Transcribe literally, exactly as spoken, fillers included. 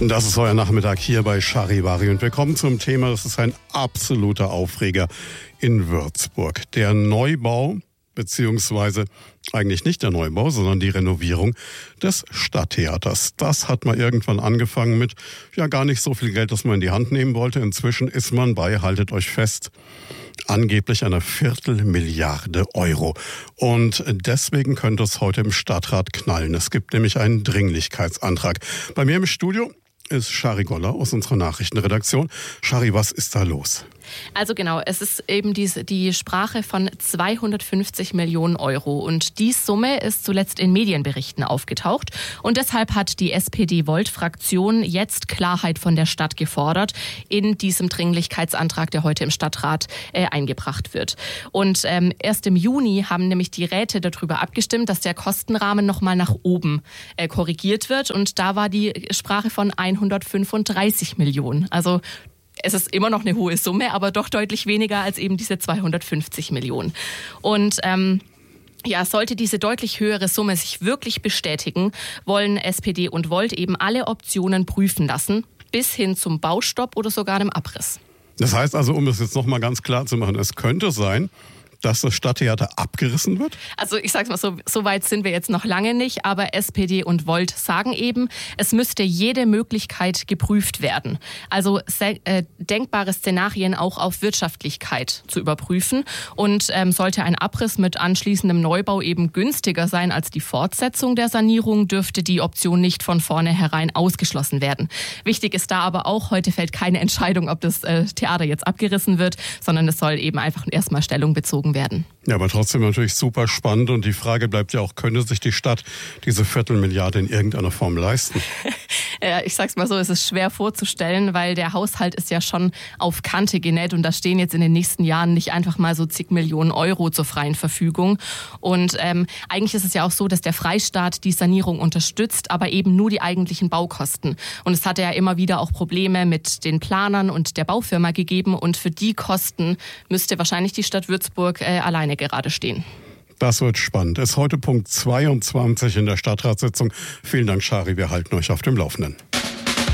Das ist euer Nachmittag hier bei Charivari und wir kommen zum Thema, das ist ein absoluter Aufreger in Würzburg. Der Neubau, beziehungsweise eigentlich nicht der Neubau, sondern die Renovierung des Stadttheaters. Das hat mal irgendwann angefangen mit ja gar nicht so viel Geld, das man in die Hand nehmen wollte. Inzwischen ist man bei, haltet euch fest, angeblich einer Viertelmilliarde Euro. Und deswegen könnte es heute im Stadtrat knallen. Es gibt nämlich einen Dringlichkeitsantrag. Bei mir im Studio ist Shari Goller aus unserer Nachrichtenredaktion. Shari, was ist da los? Also genau, es ist eben diese, die Sprache von zweihundertfünfzig Millionen Euro und die Summe ist zuletzt in Medienberichten aufgetaucht und deshalb hat die S P D-Volt-Fraktion jetzt Klarheit von der Stadt gefordert in diesem Dringlichkeitsantrag, der heute im Stadtrat äh, eingebracht wird. Und ähm, erst im Juni haben nämlich die Räte darüber abgestimmt, dass der Kostenrahmen nochmal nach oben äh, korrigiert wird und da war die Sprache von hundertfünfunddreißig Millionen. Also es ist immer noch eine hohe Summe, aber doch deutlich weniger als eben diese zweihundertfünfzig Millionen. Und ähm, ja, sollte diese deutlich höhere Summe sich wirklich bestätigen, wollen S P D und Volt eben alle Optionen prüfen lassen, bis hin zum Baustopp oder sogar dem Abriss. Das heißt also, um das jetzt nochmal ganz klar zu machen, es könnte sein, dass das Stadttheater abgerissen wird? Also ich sag's mal so, so weit sind wir jetzt noch lange nicht, aber S P D und Volt sagen eben, es müsste jede Möglichkeit geprüft werden. Also äh, denkbare Szenarien auch auf Wirtschaftlichkeit zu überprüfen und ähm, sollte ein Abriss mit anschließendem Neubau eben günstiger sein als die Fortsetzung der Sanierung, dürfte die Option nicht von vornherein ausgeschlossen werden. Wichtig ist da aber auch, heute fällt keine Entscheidung, ob das äh, Theater jetzt abgerissen wird, sondern es soll eben einfach erstmal Stellung bezogen werden. Ja, aber trotzdem natürlich super spannend und die Frage bleibt ja auch, könnte sich die Stadt diese Viertelmilliarde in irgendeiner Form leisten? Ja, ich sag's mal so, es ist schwer vorzustellen, weil der Haushalt ist ja schon auf Kante genäht und da stehen jetzt in den nächsten Jahren nicht einfach mal so zig Millionen Euro zur freien Verfügung. Und ähm, eigentlich ist es ja auch so, dass der Freistaat die Sanierung unterstützt, aber eben nur die eigentlichen Baukosten. Und es hatte ja immer wieder auch Probleme mit den Planern und der Baufirma gegeben und für die Kosten müsste wahrscheinlich die Stadt Würzburg äh, alleine gerade stehen. Das wird spannend. Es ist heute Punkt zweiundzwanzig in der Stadtratssitzung. Vielen Dank, Shari. Wir halten euch auf dem Laufenden.